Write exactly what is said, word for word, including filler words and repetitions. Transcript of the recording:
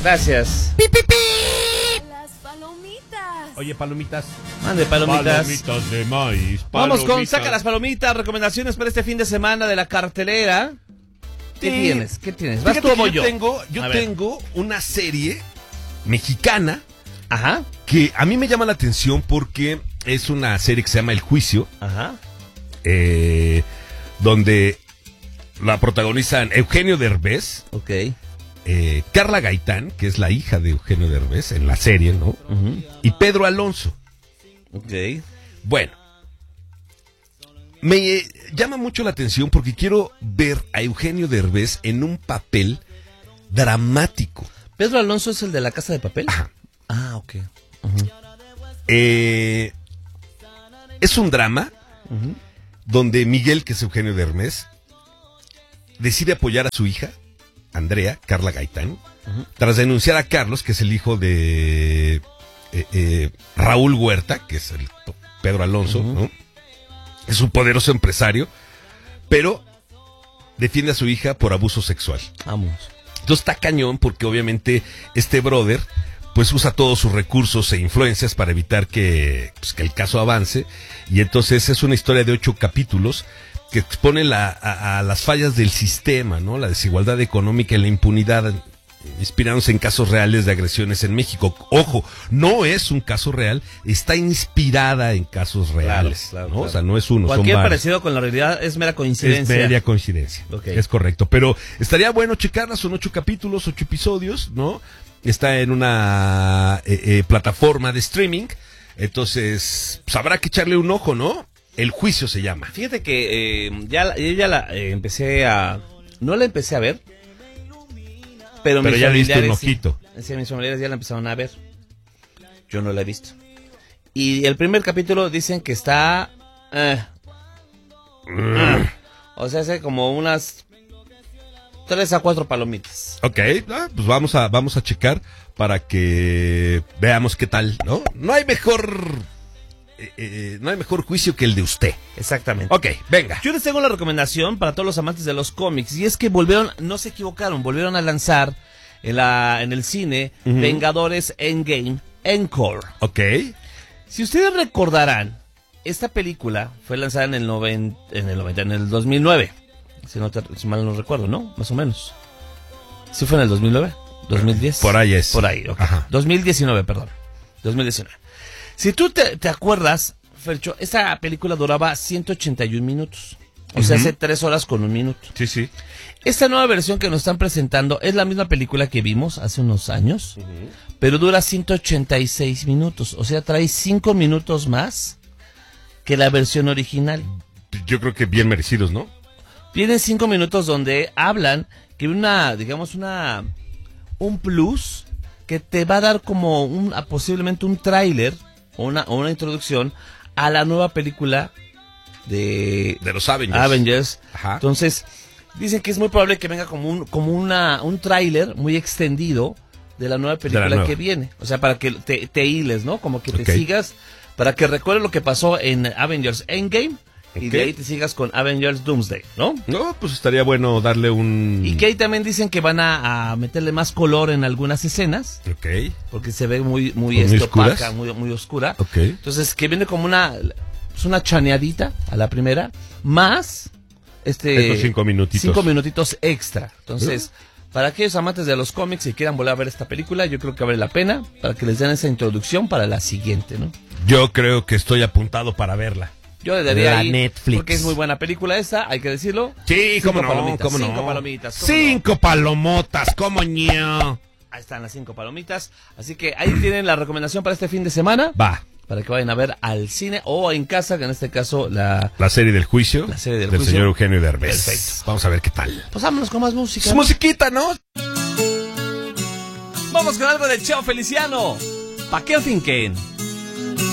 Gracias. ¡Pi, pi, pi! Las palomitas. Oye, palomitas. Mande palomitas. Palomitas de maíz. Palomitas. Vamos con Saca las Palomitas, recomendaciones para este fin de semana de la cartelera. ¿Qué Sí. tienes? ¿Qué tienes? ¿Vas Fíjate tú o que voy yo yo? tengo, yo A ver. tengo una serie mexicana Ajá, que a mí me llama la atención porque es una serie que se llama El Juicio, ajá. eh, donde la protagonizan Eugenio Derbez, Ok. eh, Carla Gaitán, que es la hija de Eugenio Derbez en la serie, ¿no? Ujú. Y Pedro Alonso. Ok. Bueno, me eh, llama mucho la atención porque quiero ver a Eugenio Derbez en un papel dramático. ¿Pedro Alonso es el de La Casa de Papel? Ajá. Ah, ok. Ujú. Eh, es un drama Ujú. donde Miguel, que es Eugenio Derbez, decide apoyar a su hija, Andrea, Carla Gaitán, Ujú. tras denunciar a Carlos, que es el hijo de eh, eh, Raúl Huerta, que es el Pedro Alonso, Ujú. ¿no? Es un poderoso empresario, pero defiende a su hija por abuso sexual. Vamos. Entonces está cañón porque obviamente este brother pues usa todos sus recursos e influencias para evitar que, pues, que el caso avance, y entonces es una historia de ocho capítulos que expone la, a, a las fallas del sistema, ¿no? La desigualdad económica y la impunidad, inspirándose en casos reales de agresiones en México. Ojo, no es un caso real, está inspirada en casos reales, claro, ¿no? claro. O sea, no es uno, son Cualquier varios. parecido con la realidad es mera coincidencia. Es media coincidencia. Ok. Es correcto. Pero estaría bueno checarla, son ocho capítulos, ocho episodios, ¿no? Está en una eh, eh, plataforma de streaming. Entonces, pues habrá que echarle un ojo, ¿no? El Juicio se llama. Fíjate que eh, ya, la- yo ya la eh, empecé a... No la empecé a ver. Pero, Pero mis ya le diste un familiares sí. ojito. Sí, mis familiares ya la empezaron a ver. Yo no la he visto. Y el primer capítulo dicen que está... eh, ah, o sea, hace como unas... Tres a cuatro palomitas. Ok, ah, pues vamos a, vamos a checar para que veamos qué tal, ¿no? No hay mejor... eh, eh, no hay mejor juicio que el de usted. Exactamente. Ok, venga. Yo les tengo la recomendación para todos los amantes de los cómics, y es que volvieron, no se equivocaron, volvieron a lanzar en, la, en el cine Ujú. Vengadores Endgame Encore. Ok. Si ustedes recordarán, esta película fue lanzada en el noventa, en el noventa, en el dos mil nueve, si, no te- si mal no recuerdo, ¿no? Más o menos. ¿Sí fue en el dos mil nueve? ¿dos mil diez? Por ahí es. Por ahí, ok. Ajá. dos mil diecinueve, perdón. dos mil diecinueve. Si tú te, te acuerdas, Fercho, esta película duraba ciento ochenta y un minutos. O sea, Ujú. hace tres horas con un minuto. Sí, sí. Esta nueva versión que nos están presentando es la misma película que vimos hace unos años, pero dura ciento ochenta y seis minutos. O sea, trae cinco minutos más que la versión original. Yo creo que bien merecidos, ¿no? Vienen cinco minutos donde hablan que una, digamos, una, un plus que te va a dar como un, a posiblemente un tráiler o una, o una introducción a la nueva película de De los Avengers. Avengers. Ajá. Entonces, dicen que es muy probable que venga como un, como una, un tráiler muy extendido de la nueva película nueva. que viene. O sea, para que te, te hiles, ¿no? Como que te Ok. sigas, para que recuerdes lo que pasó en Avengers Endgame. Y Ok. de ahí te sigas con Avengers Doomsday, ¿no? No, pues estaría bueno darle un... Y que ahí también dicen que van a, a meterle más color en algunas escenas, Ok, porque se ve muy, muy, ¿Muy esto, oscuras? opaca, muy, muy oscura. ok. Entonces, que viene como una, pues una chaneadita a la primera, más este Estos cinco minutitos. cinco minutitos extra. Entonces, para aquellos amantes de los cómics y quieran volver a ver esta película, yo creo que vale la pena, para que les den esa introducción para la siguiente, ¿no? Yo creo que estoy apuntado para verla. Yo le daría La ahí, Netflix. porque es muy buena película esta, hay que decirlo. Sí, Cinco cómo no, palomitas, cómo no. cinco palomitas, cómo Cinco palomotas, cómo no. Ahí están las cinco palomitas. Así que ahí tienen la recomendación para este fin de semana. Va, Para que vayan a ver al cine o en casa, que en este caso la... la serie del juicio. La serie del juicio. señor Eugenio Derbez. Perfecto. Vamos a ver qué tal. Pues vámonos con más música. Es musiquita, ¿no? Vamos con algo de Cheo Feliciano. ¿Pa' qué finquen?